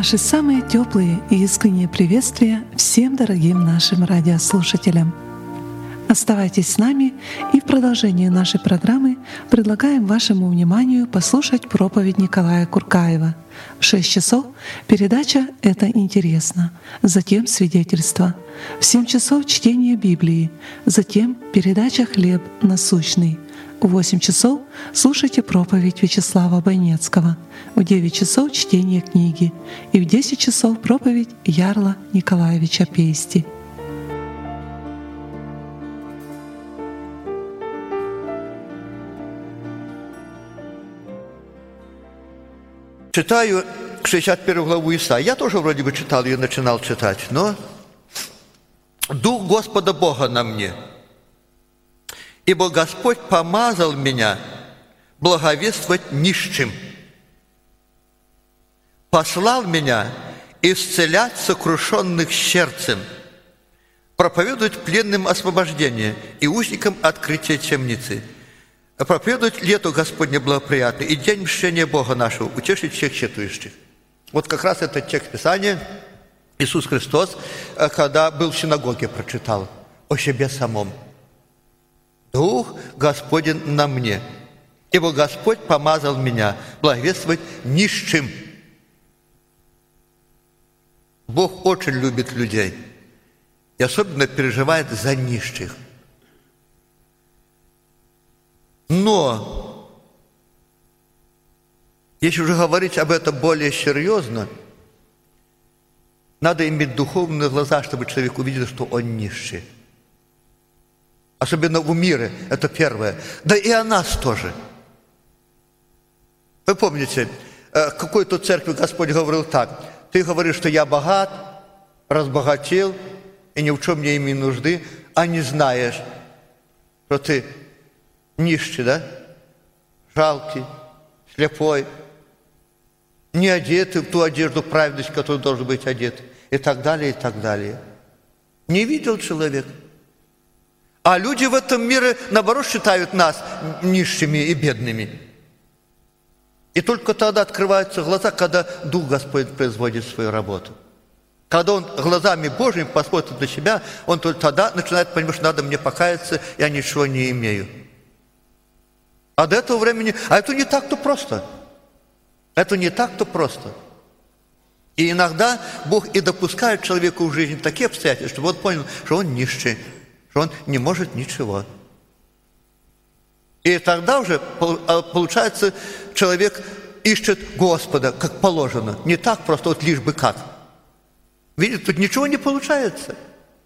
Наши самые теплые и искренние приветствия всем дорогим нашим радиослушателям. Оставайтесь с нами, и в продолжении нашей программы предлагаем вашему вниманию послушать проповедь Николая Куркаева. В 6 часов передача «Это интересно», затем свидетельство. В 7 часов чтение Библии, затем передача «Хлеб насущный». В 8 часов слушайте проповедь Вячеслава Бойнецкого, в 9 часов чтение книги и в 10 часов проповедь Ярла Николаевича Пейсти. Читаю 61 главу Исаии. Я тоже вроде бы читал ее, начинал читать, но «Дух Господа Бога на мне, ибо Господь помазал меня благовествовать нищим, послал меня исцелять сокрушенных сердцем, проповедовать пленным освобождение и узникам открытие темницы, проповедовать лето Господне благоприятное и день мщения Бога нашего, утешить всех читающих». Вот как раз этот текст Писания Иисус Христос, когда был в синагоге, прочитал о себе самом. «Дух Господень на мне, ибо Господь помазал меня благовествовать нищим». Бог очень любит людей и особенно переживает за нищих. Но, если уже говорить об этом более серьезно, надо иметь духовные глаза, чтобы человек увидел, что он нищий. Особенно в мире, это первое. Да и о нас тоже. Вы помните, в какой-то церкви Господь говорил так: «Ты говоришь, что я богат, разбогател, и ни в чем не имею нужды, а не знаешь, что ты нищий, да? Жалкий, слепой, не одетый в ту одежду праведности, в которую должен быть одет, и так далее, и так далее». Не видел человек. А люди в этом мире, наоборот, считают нас нищими и бедными. И только тогда открываются глаза, когда Дух Господь производит свою работу. Когда Он глазами Божьими посмотрит на себя, Он только тогда начинает понимать, что надо мне покаяться, я ничего не имею. А до этого времени, это не так-то просто. Это не так-то просто. И иногда Бог и допускает человеку в жизни такие обстоятельства, чтобы он понял, что он нищий, что он не может ничего. И тогда уже, получается, человек ищет Господа, как положено. Не так просто, вот лишь бы как. Видите, тут ничего не получается.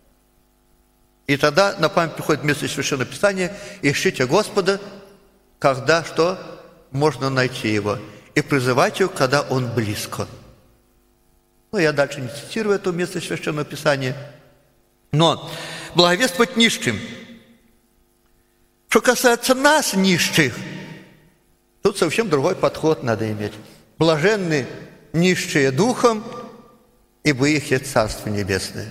И тогда на память приходит место Священного Писания: «Ищите Господа, когда что? Можно найти Его. И призывайте Его, когда Он близко». Ну, я дальше не цитирую это место Священного Писания. Но благовествовать нищим. Что касается нас, нищих, тут совсем другой подход надо иметь. «Блаженны нищие духом, ибо их есть Царство Небесное».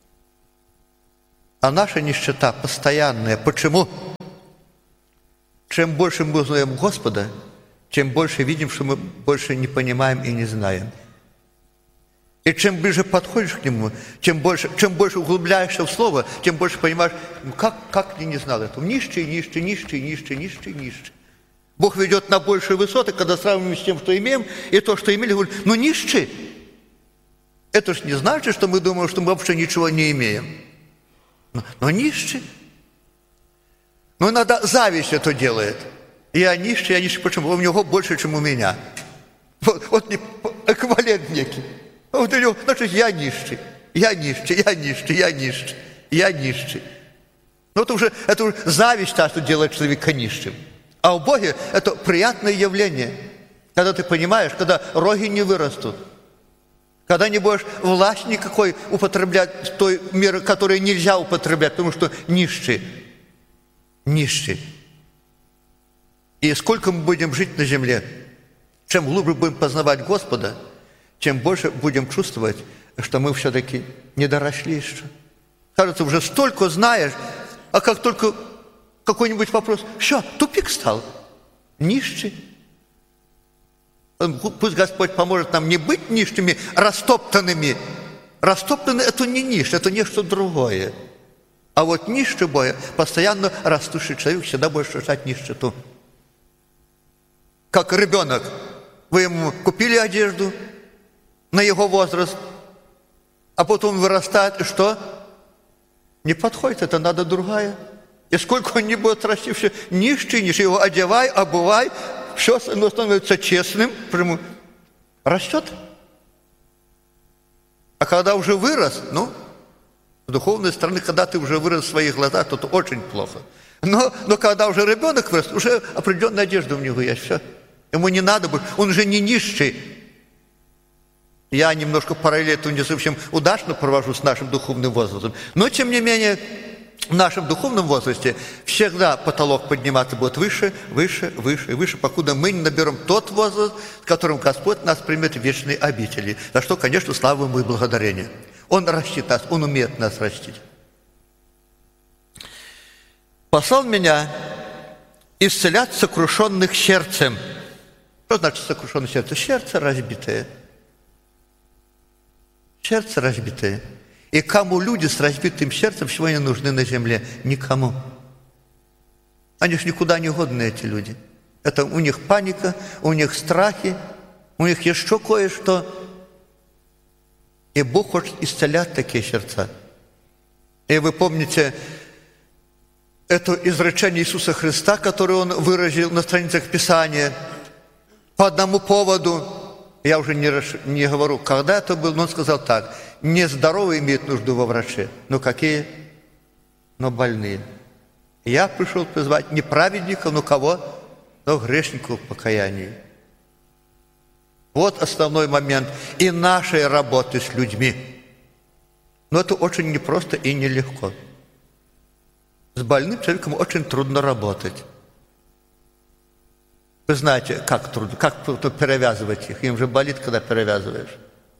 А наша нищета постоянная. Почему? Чем больше мы узнаем Господа, тем больше видим, что мы больше не понимаем и не знаем. И чем ближе подходишь к Нему, чем больше углубляешься в Слово, тем больше понимаешь, как ты не знал этого. Нищий. Бог ведет на большие высоты, когда сравниваем с тем, что имеем, и то, что имели, говорит, нищий. Это же не значит, что мы думаем, что мы вообще ничего не имеем. Но нищий. Но иногда зависть это делает. Я нищий, почему? У него больше, чем у меня. Вот эквивалент некий. Вот у него, значит, я нищий. Но это уже зависть та, что делает человека нищим. А у Бога это приятное явление, когда ты понимаешь, когда роги не вырастут, когда не будешь власть никакой употреблять в той мере, которую нельзя употреблять, потому что нищий. И сколько мы будем жить на земле, чем глубже будем познавать Господа, тем больше будем чувствовать, что мы все-таки не доросли еще. Кажется, уже столько знаешь, а как только какой-нибудь вопрос, все, тупик стал. Нищий. Пусть Господь поможет нам не быть нищими, растоптанными. Растоптанный – это не нищий, это нечто другое. А вот нищий, постоянно растущий человек всегда будет ощущать нищету. Как ребенок. Вы ему купили одежду на его возраст, а потом вырастает, и что? Не подходит, это надо другая. И сколько он не будет расти, все нищий, его одевай, обувай, все становится честным, почему? Растет. А когда уже вырос, с духовной стороны, когда ты уже вырос в своих глазах, то это очень плохо. Но когда уже ребенок вырос, уже определенная одежда у него есть, все. Ему не надо будет, он уже не нищий. Я немножко параллель эту не совсем удачно провожу с нашим духовным возрастом, но тем не менее в нашем духовном возрасте всегда потолок подниматься будет выше, выше, выше и выше, покуда мы не наберем тот возраст, с которым Господь нас примет в вечные обители. За что, конечно, слава Ему и благодарение. Он растит нас, Он умеет нас растить. «Послал меня исцелять сокрушенных сердцем». Что значит сокрушенное сердце? Сердце разбитое. Сердце разбитое. И кому люди с разбитым сердцем сегодня нужны на земле? Никому. Они же никуда не годны, эти люди. Это у них паника, у них страхи, у них еще кое-что. И Бог хочет исцелять такие сердца. И вы помните это изречение Иисуса Христа, которое Он выразил на страницах Писания по одному поводу. Я уже не говорю, когда это было, но Он сказал так: нездоровые имеют нужду во враче. Но какие? Но больные. Я пришел призвать не праведников, но кого? Но грешников к покаянию. Вот основной момент и нашей работы с людьми. Но это очень непросто и нелегко. С больным человеком очень трудно работать. Вы знаете, как трудно, как перевязывать их. Им же болит, когда перевязываешь.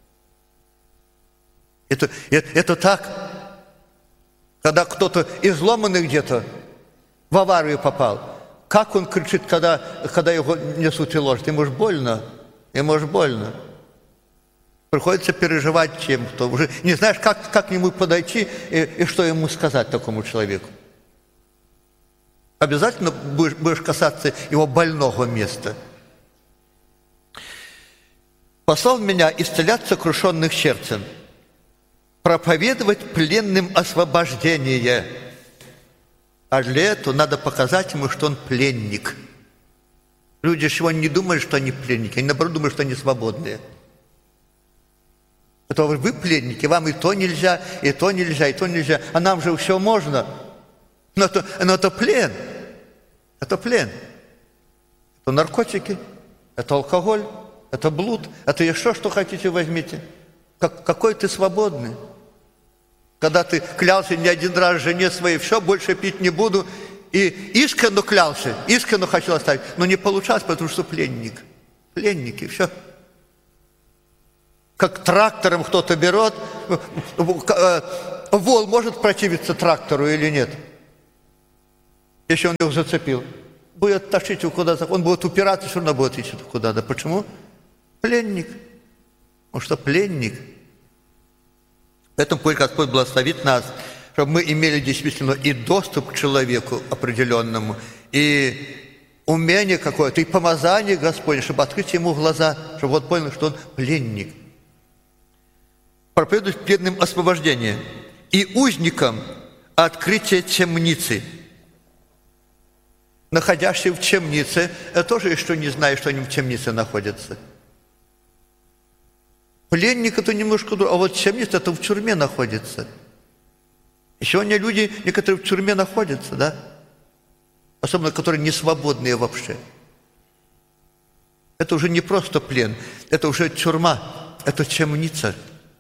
Это так, когда кто-то изломанный где-то в аварию попал. Как он кричит, когда его несут и ложат. Ему же больно. Ему же больно. Приходится переживать чем-то. Уже не знаешь, как к нему подойти и что ему сказать такому человеку. Обязательно будешь касаться его больного места. «Послал меня исцелять сокрушенных сердцем, проповедовать пленным освобождение». А для этого надо показать ему, что он пленник. Люди сегодня не думают, что они пленники, они наоборот думают, что они свободные. Это вы пленники, вам и то нельзя, и то нельзя, и то нельзя, а нам же все можно. Но это плен. Это плен. Это наркотики, это алкоголь, это блуд, это еще что хотите возьмите. Какой ты свободный. Когда ты клялся не один раз жене своей, все, больше пить не буду, и искренне клялся, искренне хотел оставить, но не получалось, потому что пленник. Пленники, все. Как трактором кто-то берет, вол может противиться трактору или нет? Если он его зацепил, будет тащить его куда-то, он будет упираться, все равно будет идти куда-то. Почему? Пленник. Потому что пленник. Поэтому пусть Господь благословит нас, чтобы мы имели действительно и доступ к человеку определенному, и умение какое-то, и помазание Господне, чтобы открыть ему глаза, чтобы он понял, что он пленник. Проповедует пленным освобождение и узникам открытие темницы. Находящие в темнице, я тоже еще не знаю, что они в темнице находятся. Пленник – это немножко другое, а вот темница – это в тюрьме находится. И сегодня люди, некоторые в тюрьме находятся, да? Особенно, которые не свободные вообще. Это уже не просто плен, это уже тюрьма, это темница.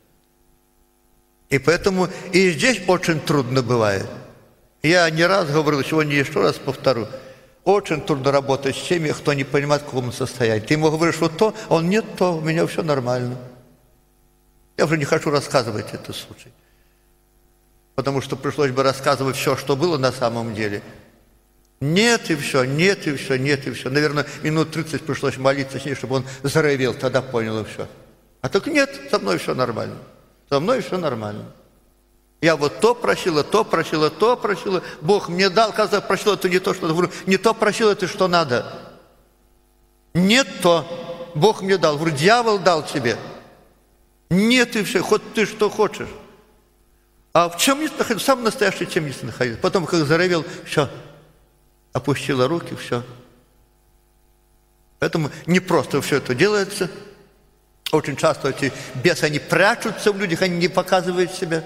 И поэтому и здесь очень трудно бывает. Я не раз говорил, сегодня еще раз повторю, очень трудно работать с теми, кто не понимает, в каком состоянии. Ты ему говоришь вот то, а он нет то, у меня все нормально. Я уже не хочу рассказывать этот случай. Потому что пришлось бы рассказывать все, что было на самом деле. Нет, и все, нет, и все, нет, и все. Наверное, минут 30 пришлось молиться с ней, чтобы он заревел, тогда понял, и все. А так нет, со мной все нормально. Со мной все нормально. Я вот то просила, то просила, то просила. Бог мне дал, когда просила, это не то, что говорю, не то просила, это что надо. Нет то, Бог мне дал. Говорю, дьявол дал тебе. Нет, и все, хоть ты что хочешь. А в чем не находился? Сам настоящий темнице находился. Потом, как заревел, все, опустила руки, все. Поэтому не просто все это делается. Очень часто эти бесы, они прячутся в людях, они не показывают себя.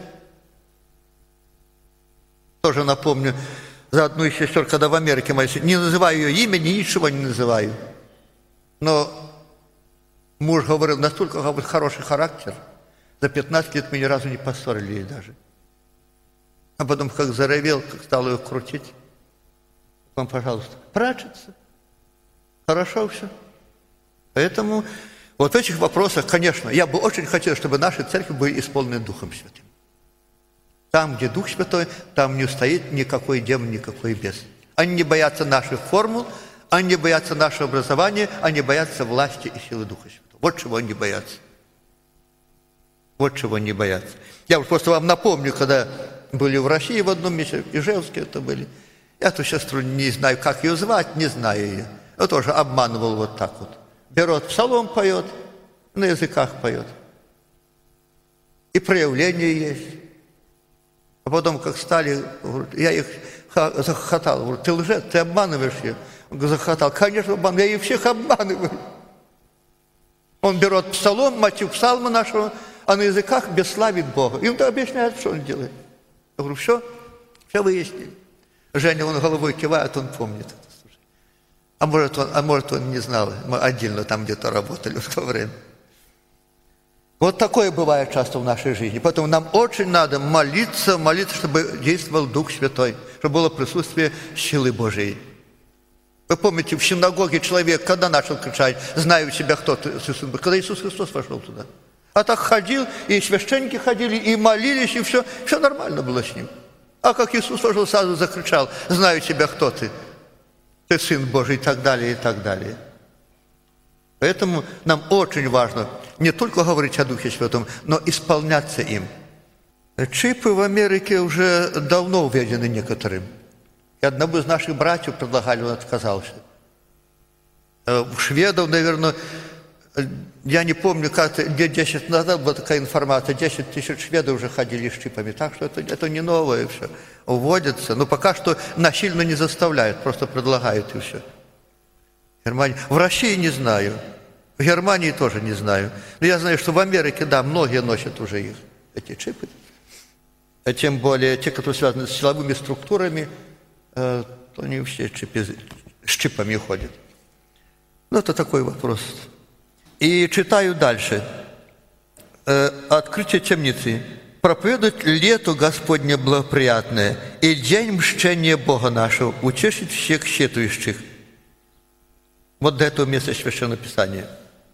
Тоже напомню за одну из сестер, когда в Америке молились, не называю ее имя, ничего не называю. Но муж говорил, настолько хороший характер, за 15 лет мы ни разу не поссорились даже. А потом, как заревел, как стал ее крутить, вам, пожалуйста, прячется. Хорошо все. Поэтому вот в этих вопросах, конечно, я бы очень хотел, чтобы наши церкви были исполнены Духом Святым. Там, где Дух Святой, там не устоит никакой демон, никакой бес. Они не боятся наших формул, они не боятся нашего образования, они боятся власти и силы Духа Святого. Вот чего они боятся. Вот чего они боятся. Я вот просто вам напомню, когда были в России в одном месте, в Ижевске это были. Я эту сестру не знаю, как ее звать, не знаю ее. Я тоже обманывал вот так вот. Берет псалом, поет, на языках поет. И проявление есть. А потом, как стали, я их захохотал. Говорю, ты лжец, ты обманываешь ее. Он захохотал. Конечно, обманываю, я их всех обманываю. Он берет псалом, мотив псалма нашего, а на языках бесславит Бога. И он объясняет, что он делает. Я говорю, все выяснили. Женя, он головой кивает, он помнит это. А может, он не знал. Мы отдельно там где-то работали в то время. Вот такое бывает часто в нашей жизни. Поэтому нам очень надо молиться, чтобы действовал Дух Святой, чтобы было присутствие силы Божией. Вы помните, в синагоге человек, когда начал кричать, знаю себя, кто ты, Иисус, когда Иисус Христос вошел туда. А так ходил, и священники ходили, и молились, и все нормально было с ним. А как Иисус вошел, сразу закричал, знаю тебя, кто ты Сын Божий, и так далее, и так далее. Поэтому нам очень важно не только говорить о Духе Святом, но исполняться им. Чипы в Америке уже давно введены некоторым. И одному из наших братьев предлагали, он отказался. В шведов, наверное, я не помню, как-то лет 10 назад была такая информация, 10 тысяч шведов уже ходили с чипами. Так что это не новое все. Вводится. Но пока что насильно не заставляют, просто предлагают и все. В России не знаю. В Германии тоже не знаю. Но я знаю, что в Америке, да, многие носят уже их, эти чипы. А тем более те, которые связаны с силовыми структурами, то не все с чипами ходят. Ну, это такой вопрос. И читаю дальше. Открытие темницы. «Проповедует лето Господне благоприятное, и день мщения Бога нашего утешит всех сетующих». Вот до этого места Священного Писания.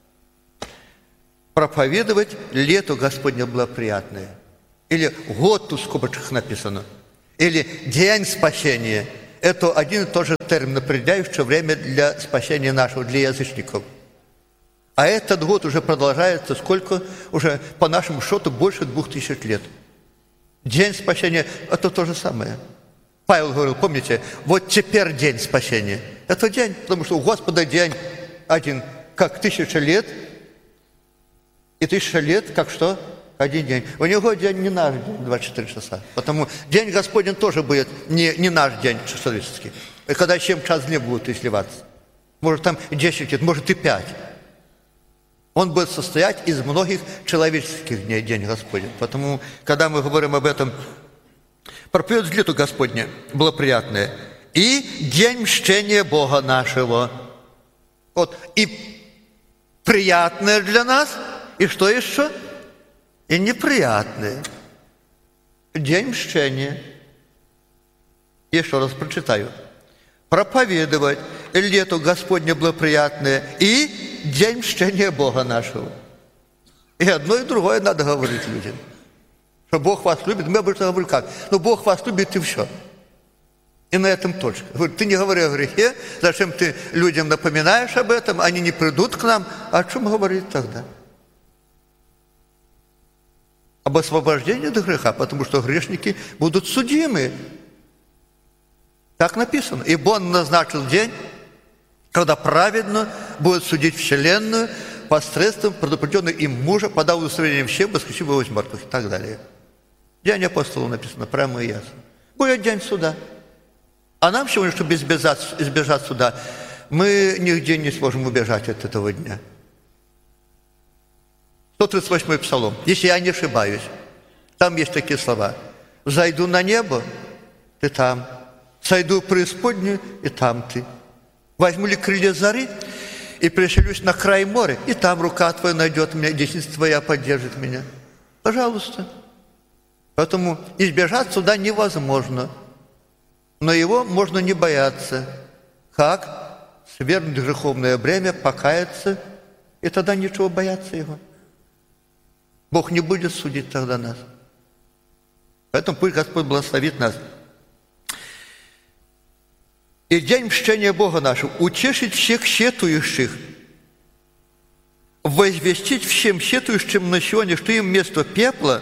Проповедовать лето Господне благоприятное. Или год тут в скобочках написано. Или день спасения. Это один и тот же термин, определяющий время для спасения нашего, для язычников. А этот год уже продолжается сколько? Уже по нашему счету больше 2000 лет. День спасения – это то же самое. Павел говорил, помните, вот теперь день спасения. Это день, потому что у Господа день один, как 1000 лет, и 1000 лет, как что? Один день. У него день не наш день, 24 часа. Потому день Господень тоже будет не наш день человеческий. И когда 7 час дней будут изливаться. Может, там 10 лет, может, и 5. Он будет состоять из многих человеческих дней, день Господень. Потому, когда мы говорим об этом, проповедует лето Господне благоприятное, и день мщения Бога нашего. Вот, и приятное для нас, и что еще? И неприятное. День мщения. Еще раз прочитаю. Проповедовать лето Господне благоприятное и день мщения Бога нашего. И одно, и другое надо говорить людям. Что Бог вас любит. Мы обычно говорим как? Ну, Бог вас любит, и все. И на этом точка. Говорит, ты не говори о грехе, зачем ты людям напоминаешь об этом, они не придут к нам. О чем говорить тогда? Об освобождении от греха, потому что грешники будут судимы. Так написано. Ибо Он назначил день, когда праведно будет судить вселенную посредством предупрежденного им мужа, подав удостоверение всем, воскресив его из мертвых и так далее. День апостолов написано прямо и ясно. Будет день суда. А нам сегодня, чтобы избежать суда, мы нигде не сможем убежать от этого дня. 138-й Псалом, если я не ошибаюсь, там есть такие слова. «Зайду на небо, ты там. Сойду в преисподнюю, и там ты. Возьму ли крылья зари, и переселюсь на край моря, и там рука твоя найдет меня, десница твоя поддержит меня». Пожалуйста. Поэтому избежать суда невозможно. Но его можно не бояться. Как? Свергнуть греховное бремя, покаяться, и тогда ничего бояться его. Бог не будет судить тогда нас. Поэтому пусть Господь благословит нас. И день мщения Бога нашего утешить всех сетующих, возвестить всем сетующим на сегодня, что им вместо пепла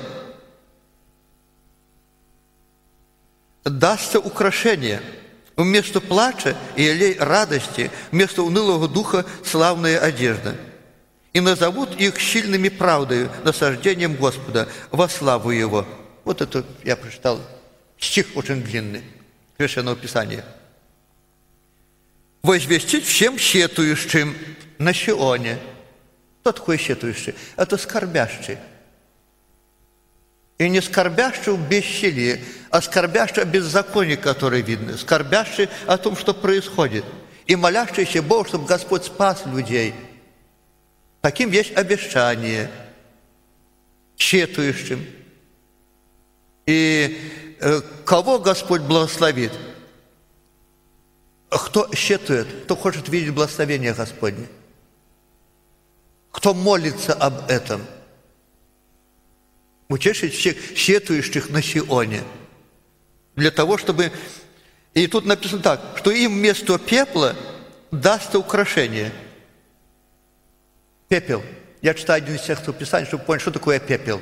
дастся украшение, вместо плача и елей радости, вместо унылого духа славная одежда. И назовут их сильными правдою, насаждением Господа, во славу Его. Вот это я прочитал стих очень длинный, Священного Писания. Возвестить всем сетующим на Сионе. Кто такой сетующий? Это скорбящий. И не скорбящий в бесчелии, а скорбящий о беззаконии, которое видно, скорбящий о том, что происходит, и молящийся Богу, чтобы Господь спас людей. Таким есть обещание сетующим. И кого Господь благословит? Кто сетует, кто хочет видеть благословение Господне, кто молится об этом, утешить всех сетующих на Сионе, для того, чтобы... И тут написано так, что им вместо пепла дастся украшение. Пепел. Я читаю один из текстов Писания, чтобы понять, что такое пепел.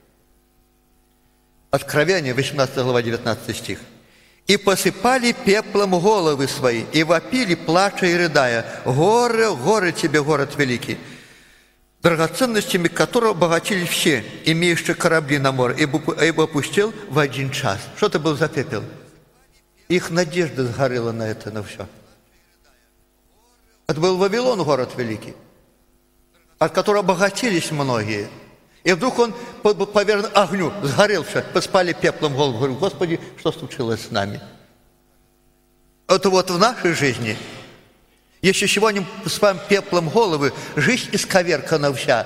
Откровение, 18 глава, 19 стих. «И посыпали пеплом головы свои, и вопили, плача и рыдая, горе, горе тебе, город великий, драгоценностями которого обогатились все, имеющие корабли на море, ибо опустел в один час». Что это был за пепел? Их надежда сгорела на это, на все. Это был Вавилон, город великий, от которого обогатились многие. И вдруг он повернул огню, сгорел все, поспали пеплом голову. Говорю, Господи, что случилось с нами? Это вот в нашей жизни. Если сегодня с вами пеплом головы, жизнь исковеркана вся.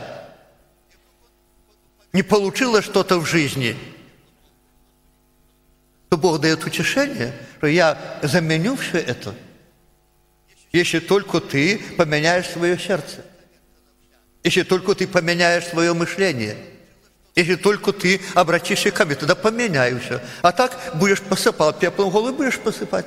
Не получилось что-то в жизни, то Бог дает утешение, что я заменю все это, если только ты поменяешь свое сердце. Если только ты поменяешь свое мышление, если только ты обратишься ко мне, тогда поменяю все. А так будешь посыпать пеплом голову, будешь посыпать.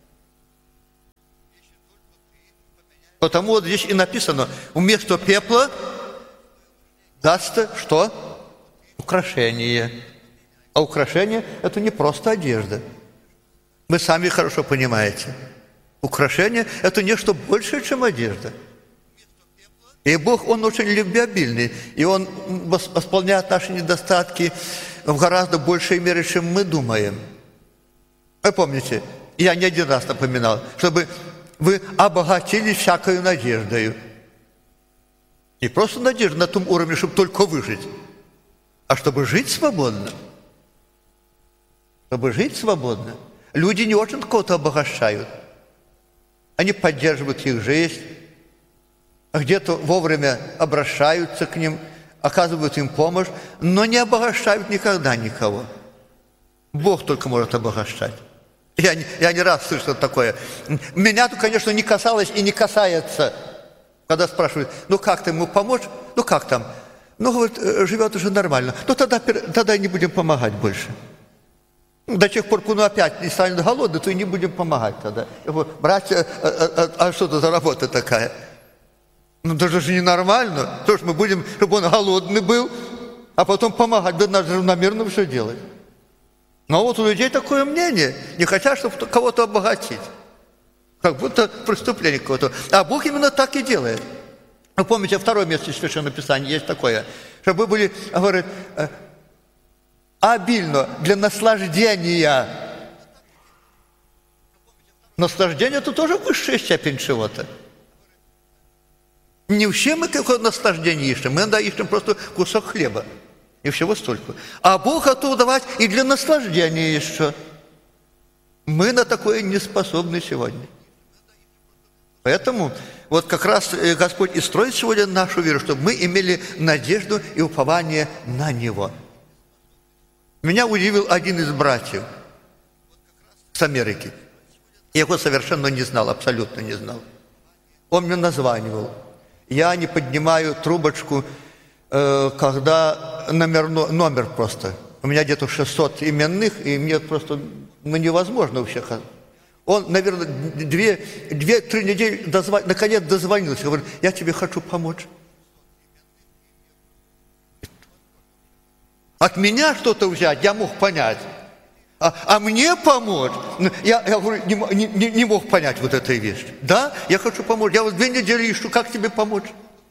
Потому вот здесь и написано, вместо пепла дастся что? Украшение. А украшение – это не просто одежда. Вы сами хорошо понимаете. Украшение – это нечто большее, чем одежда. И Бог, Он очень любвеобильный, и Он восполняет наши недостатки в гораздо большей мере, чем мы думаем. Вы помните, я не один раз напоминал, чтобы вы обогатились всякою надеждою. Не просто надежда на том уровне, чтобы только выжить, а чтобы жить свободно. Чтобы жить свободно. Люди не очень кого-то обогащают. Они поддерживают их жизнь, где-то вовремя обращаются к ним, оказывают им помощь, но не обогащают никогда никого. Бог только может обогащать. Я не раз слышал такое. Меня-то, конечно, не касалось и не касается. Когда спрашивают, ну как ты ему помочь? Ну как там? Ну, говорит, живет уже нормально. Ну тогда не будем помогать больше. До тех пор, пока он опять не станет голодным, то и не будем помогать тогда. Братья, а что это за работа такая? Ну, это же ненормально. То, что мы будем, чтобы он голодный был, а потом помогать. Да надо же равномерно все делать. Но вот у людей такое мнение. Не хотят, чтобы кого-то обогатить. Как будто преступление какое-то. А Бог именно так и делает. Вы помните, второе место Священного Писания есть такое. Чтобы вы были, говорит, обильно для наслаждения. Наслаждение – это тоже высшая степень чего-то. Не все мы какое наслаждение ищем. Мы иногда ищем просто кусок хлеба. И всего столько. А Бог готов давать и для наслаждения еще. Мы на такое не способны сегодня. Поэтому вот как раз Господь и строит сегодня нашу веру, чтобы мы имели надежду и упование на Него. Меня удивил один из братьев с Америки. Я его совершенно не знал, абсолютно не знал. Он мне названивал. Я не поднимаю трубочку, когда номер просто. У меня где-то 600 именных, и мне просто невозможно у всех. Он, наверное, 2-3 недели наконец дозвонился. Говорит, я тебе хочу помочь. От меня что-то взять я мог понять. А мне помочь? Я говорю, не мог понять вот этой вещи. Да, я хочу помочь. Я вот 2 недели ищу, как тебе помочь?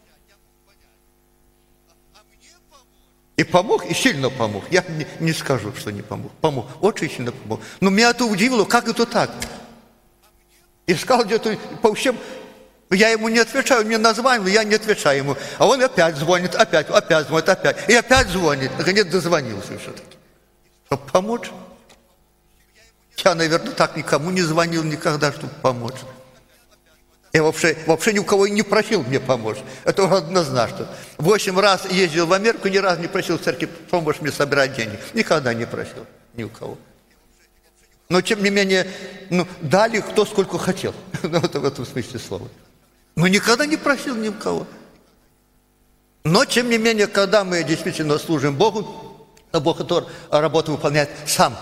И помог, и сильно помог. Я не скажу, что не помог. Помог, очень сильно помог. Но меня это удивило, как это так? Искал где-то по всем... Я ему не отвечаю, мне названивал, я не отвечаю ему. А он опять звонит, опять звонит, опять. И опять звонит. Наконец дозвонился все-таки. Чтобы помочь. Я, наверное, так никому не звонил никогда, чтобы помочь. Я вообще ни у кого и не просил мне помочь. Это однозначно. 8 раз ездил в Америку, ни разу не просил в церкви, помочь мне собирать деньги. Никогда не просил ни у кого. Но, тем не менее, дали кто сколько хотел. Вот в этом смысле слова. Но никогда не просил ни у кого. Но, тем не менее, когда мы действительно служим Богу, Бог эту работу выполняет сам.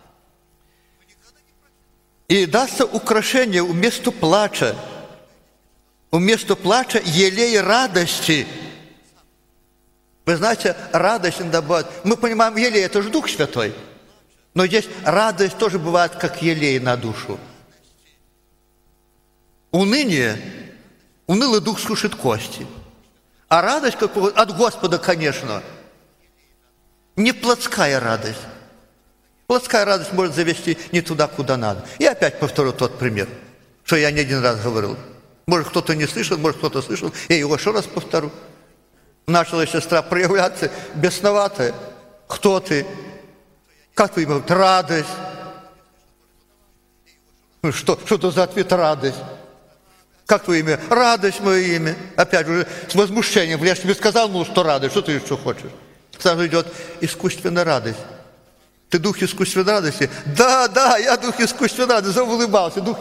И дастся украшение вместо плача. Вместо плача елей радости. Вы знаете, радость иногда бывает. Мы понимаем, елей – это же Дух Святой. Но здесь радость тоже бывает, как елей на душу. Уныние, унылый дух сушит кости. А радость, как от Господа, конечно, не плотская радость. Плотская радость может завести не туда, куда надо. И опять повторю тот пример, что я не один раз говорил. Может, кто-то не слышал, может, кто-то слышал. Я его еще раз повторю. Начала сестра проявляться бесноватая. Кто ты? Как твое имя? Радость. Что это за ответ? Радость. Как твое имя? Радость мое имя. Опять уже с возмущением. Я же тебе сказал, что радость. Что ты еще хочешь? Сразу идет искусственная радость. Ты дух искусственной радости? Да, я дух искусственной радости. Заулыбался. Дух